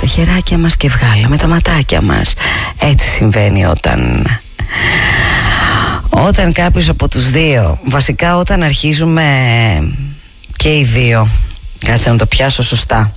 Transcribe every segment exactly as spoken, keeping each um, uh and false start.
τα χεράκια μας και βγάλαμε τα ματάκια μας. Έτσι συμβαίνει όταν Όταν κάποιος από τους δύο, βασικά όταν αρχίζουμε και οι δύο, κάτσε να το πιάσω σωστά,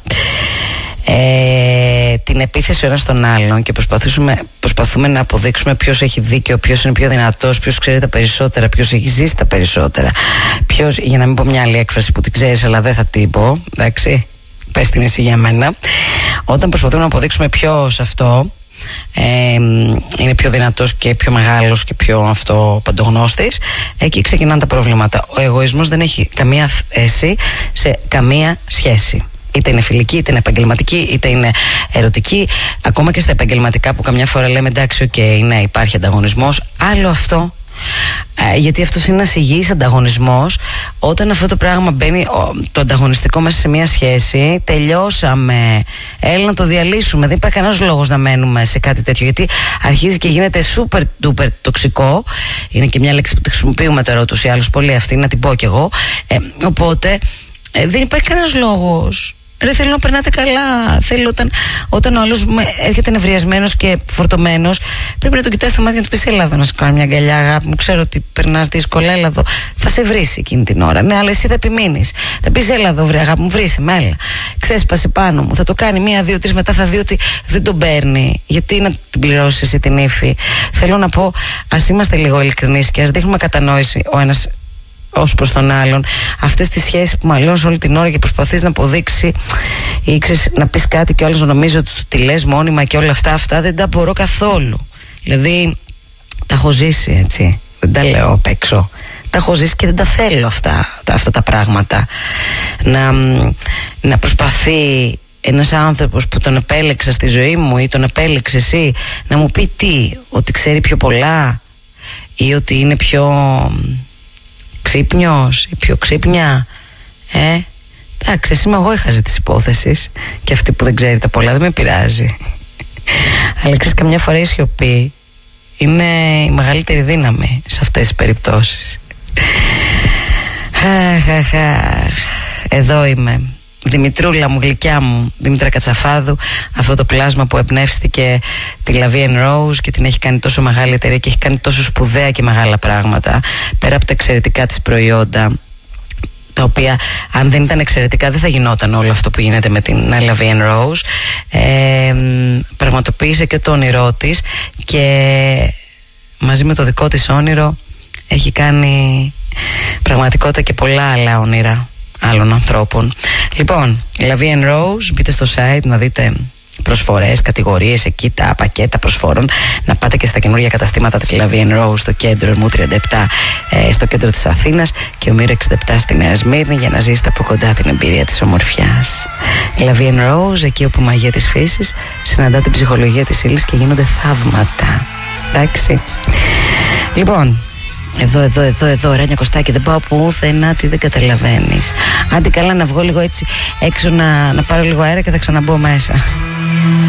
ε, την επίθεση ο ένας στον άλλον και προσπαθούμε, προσπαθούμε να αποδείξουμε ποιος έχει δίκιο, ποιος είναι πιο δυνατός, ποιος ξέρει τα περισσότερα, ποιος έχει ζήσει τα περισσότερα, ποιος, για να μην πω μια άλλη έκφραση που την ξέρεις αλλά δεν θα την πω, εντάξει, πες την εσύ για μένα. Όταν προσπαθούμε να αποδείξουμε ποιος αυτό ε, είναι πιο δυνατός και πιο μεγάλος και πιο αυτό παντογνώστης, εκεί ξεκινάνε τα προβλήματα. Ο εγωισμός δεν έχει καμία θέση σε καμία σχέση. Είτε είναι φιλική, είτε είναι επαγγελματική, είτε είναι ερωτική. Ακόμα και στα επαγγελματικά που καμιά φορά λέμε εντάξει, οκ, okay, ναι, υπάρχει ανταγωνισμός. Άλλο αυτό. Ε, γιατί αυτός είναι ένας υγιής ανταγωνισμός. Όταν αυτό το πράγμα μπαίνει, το ανταγωνιστικό μέσα σε μια σχέση, τελειώσαμε. Έλα να το διαλύσουμε. Δεν υπάρχει κανένας λόγος να μένουμε σε κάτι τέτοιο. Γιατί αρχίζει και γίνεται super duper τοξικό. Είναι και μια λέξη που τη χρησιμοποιούμε τώρα ούτως ή άλλως πολύ αυτή, να την πω κι εγώ. Ε, οπότε ε, δεν υπάρχει κανένας λόγος. Ρε, θέλω να περνάτε καλά. Θέλω όταν, όταν ο άλλος έρχεται νευριασμένος και φορτωμένος, πρέπει να τον κοιτάς στα μάτια να του πεις: έλα εδώ να σου κάνω μια αγκαλιά, αγάπη μου. Ξέρω ότι περνάς δύσκολα, έλα εδώ. Θα σε βρήσει εκείνη την ώρα. Ναι, αλλά εσύ θα επιμείνεις. Θα πεις: έλα εδώ, βρε αγάπη μου, βρήσε με, έλα. Ξέσπασε πάνω μου. Θα το κάνει μία, δύο, τρεις, μετά θα δει ότι δεν τον παίρνει. Γιατί να την πληρώσεις εσύ την ύφη? Θέλω να πω, ας είμαστε λίγο ειλικρινείς και ας δείχνουμε κατανόηση ο ένας ως προς τον άλλον. Αυτές τις σχέσεις που μαλώνεις όλη την ώρα και προσπαθείς να αποδείξει ή ξέρεις, να πεις κάτι και ο άλλος να νομίζει ότι τη λες μόνιμα και όλα αυτά, αυτά δεν τα μπορώ καθόλου. Δηλαδή τα έχω ζήσει, έτσι, δεν τα λέω απ' έξω. Τα έχω ζήσει και δεν τα θέλω αυτά, τα, αυτά τα πράγματα. Να, να προσπαθεί ένας άνθρωπος που τον επέλεξα στη ζωή μου ή τον επέλεξε εσύ να μου πει τι, ότι ξέρει πιο πολλά ή ότι είναι πιο ξύπνιος ή πιο ξύπνια. Ε, εντάξει, εσύ είμαι εγώ η χαζή της υπόθεσης και αυτή που δεν ξέρει τα πολλά, δεν με πειράζει. Αλλά ξέρεις, καμιά φορά η σιωπή είναι η μεγαλύτερη δύναμη σε αυτές τις περιπτώσεις. Εδώ είμαι, Δημητρούλα μου, γλυκιά μου, Δήμητρα Κατσαφάδου. Αυτό το πλάσμα που εμπνεύστηκε τη La Vie en Rose και την έχει κάνει τόσο μεγάλη εταιρεία και έχει κάνει τόσο σπουδαία και μεγάλα πράγματα, πέρα από τα εξαιρετικά της προϊόντα, τα οποία αν δεν ήταν εξαιρετικά δεν θα γινόταν όλο αυτό που γίνεται με την La Vie en Rose. ε, Πραγματοποίησε και το όνειρό της και μαζί με το δικό της όνειρο έχει κάνει πραγματικότητα και πολλά άλλα όνειρα άλλων ανθρώπων. Λοιπόν, La Vie en Rose, μπείτε στο site να δείτε προσφορές, κατηγορίες, εκεί τα πακέτα προσφορών. Να πάτε και στα καινούργια καταστήματα της La Vie en Rose στο κέντρο Ερμού τριάντα επτά, ε, στο κέντρο της Αθήνας, και Ομήρου εξήντα επτά στη Νέα Σμύρνη, για να ζήσετε από κοντά την εμπειρία της ομορφιάς. La Vie en Rose, εκεί όπου η μαγεία της φύσης συναντά την ψυχολογία της ύλης και γίνονται θαύματα. Εντάξει. Λοιπόν, Εδώ, εδώ, εδώ, εδώ, Ρένια Κωστάκη, δεν πάω πουθενά, τι δεν καταλαβαίνεις. Άντε καλά να βγω λίγο έτσι έξω να, να πάρω λίγο αέρα και θα ξαναμπω μέσα.